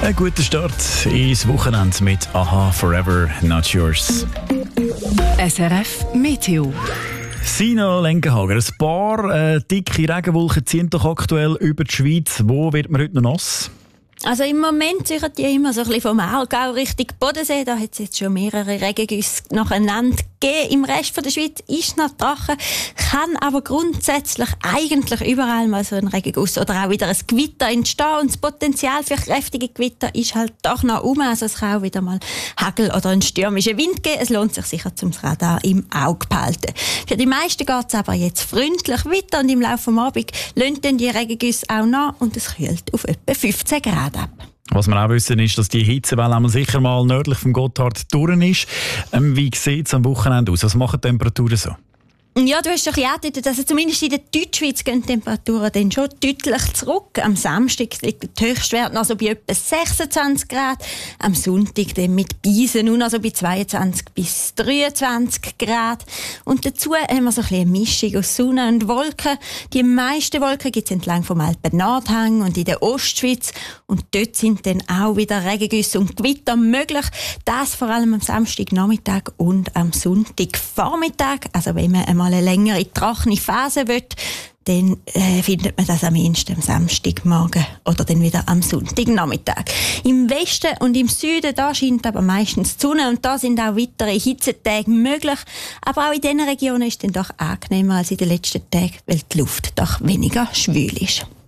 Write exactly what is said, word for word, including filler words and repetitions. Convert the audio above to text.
Ein guter Start ins Wochenende mit «Aha, Forever Not Yours». S R F Meteo. Sina Lenkenhager, ein paar äh, dicke Regenwolken ziehen doch aktuell über die Schweiz. Wo wird man heute noch nass? Also im Moment sichern die immer so ein bisschen vom Aargau Richtung Bodensee. Da hat es jetzt schon mehrere Regengüsse nacheinander gegeben. Im Rest der Schweiz ist noch trocken, kann aber grundsätzlich eigentlich überall mal so ein Regenguss oder auch wieder ein Gewitter entstehen. Und das Potenzial für kräftige Gewitter ist halt doch noch um. Also es kann auch wieder mal Hagel oder einen stürmischen Wind geben. Es lohnt sich sicher, zum Radar im Auge behalten. Für die meisten geht es aber jetzt freundlich weiter und im Laufe des Abends lassen dann die Regengüsse auch nach und es kühlt auf etwa fünfzehn Grad ab. Was wir auch wissen, ist, dass die Hitzewelle einmal sicher mal nördlich vom Gotthard durch ist. Ähm, wie sieht es am Wochenende aus? Was machen die Temperaturen so? Ja, du hast schon ein bisschen also zumindest in der Deutschschweiz gehen die Temperaturen dann schon deutlich zurück. Am Samstag liegt der Höchstwert noch so bei etwa sechsundzwanzig Grad. Am Sonntag dann mit Beisen nur noch so bei zweiundzwanzig bis dreiundzwanzig Grad. Und dazu haben wir so ein bisschen eine Mischung aus Sonne und Wolken. Die meisten Wolken gibt es entlang vom Alpen-Nordhang und in der Ostschweiz. Und dort sind dann auch wieder Regengüsse und Gewitter möglich. Das vor allem am Samstagnachmittag und am Sonntagvormittag. Also wenn man einmal eine längere trockene Phase will, dann äh, findet man das am ehesten am Samstagmorgen oder dann wieder am Sonntagnachmittag. Im Westen und im Süden, da scheint aber meistens die Sonne und da sind auch weitere Hitzetage möglich. Aber auch in diesen Regionen ist es dann doch angenehmer als in den letzten Tagen, weil die Luft doch weniger schwül ist.